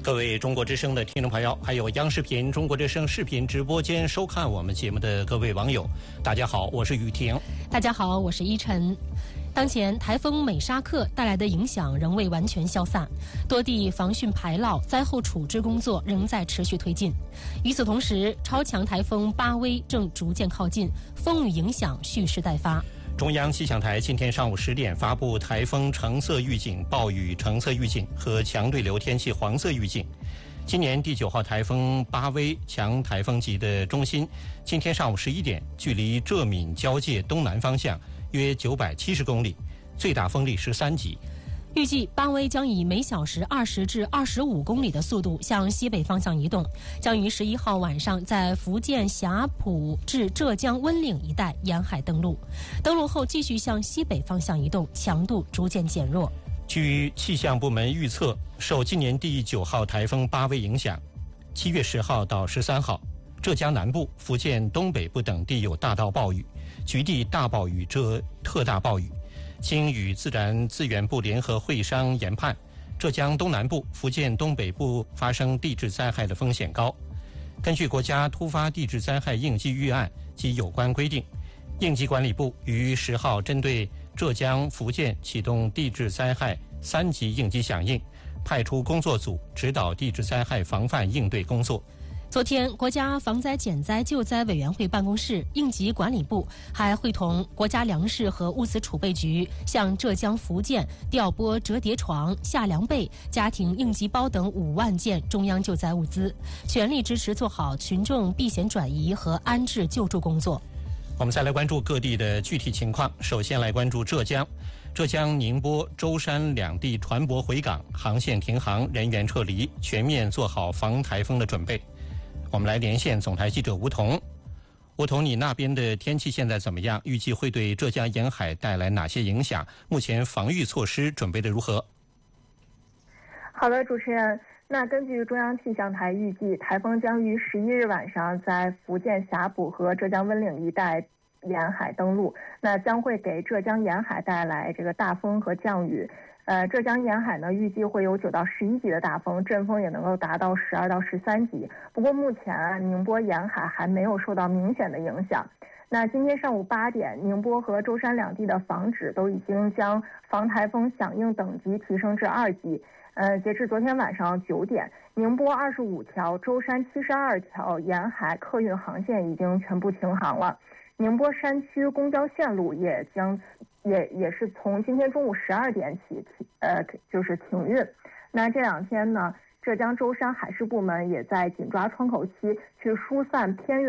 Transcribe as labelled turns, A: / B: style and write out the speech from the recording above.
A: 各位中国之声的听众朋友，还有央视频中国之声视频直播间收看我们节目的各位网友，大家好，我是雨婷。
B: 大家好，我是依晨。当前台风美沙克带来的影响仍未完全消散，多地防汛排涝、灾后处置工作仍在持续推进。与此同时，超强台风巴威正逐渐靠近，风雨影响蓄势待发。
A: 中央气象台今天上午10点发布台风橙色预警、暴雨橙色预警和强对流天气黄色预警。今年第9号台风巴威强台风级的中心，今天上午11点，距离浙闽交界东南方向约970公里，最大风力13级。
B: 预计巴威将以每小时20至25公里的速度向西北方向移动，将于11号晚上在福建霞浦至浙江温岭一带沿海登陆，登陆后继续向西北方向移动，强度逐渐减弱。
A: 据气象部门预测，受今年第9号台风巴威影响，7月10号到13号，浙江南部、福建东北部等地有大到暴雨，局地大暴雨至特大暴雨。经与自然资源部联合会商研判，浙江东南部、福建东北部发生地质灾害的风险高。根据国家突发地质灾害应急预案及有关规定，应急管理部于10号针对浙江、福建启动地质灾害3级应急响应，派出工作组指导地质灾害防范应对工作。
B: 昨天，国家防灾减灾救灾委员会办公室、应急管理部还会同国家粮食和物资储备局向浙江、福建调拨折叠床、夏凉被、家庭应急包等5万件中央救灾物资，全力支持做好群众避险转移和安置救助工作。
A: 我们再来关注各地的具体情况。首先来关注浙江，浙江宁波、舟山两地船舶回港，航线停航，人员撤离，全面做好防台风的准备。我们来连线总台记者吴彤。吴彤，你那边的天气现在怎么样？预计会对浙江沿海带来哪些影响？目前防御措施准备的如何？
C: 好的，主持人。那根据中央气象台预计，台风将于11日晚上在福建霞浦和浙江温岭一带沿海登陆，那将会给浙江沿海带来这个大风和降雨。浙江沿海呢，预计会有9到11级的大风，阵风也能够达到12到13级。不过目前宁波沿海还没有受到明显的影响。那今天上午8点，宁波和舟山两地的防指都已经将防台风响应等级提升至2级。截至昨天晚上9点，宁波25条、舟山72条沿海客运航线已经全部停航了。宁波山区公交线路也是从今天中午12点起就是停运。那这2天呢，浙江舟山海事部门也在紧抓窗口期去疏散偏远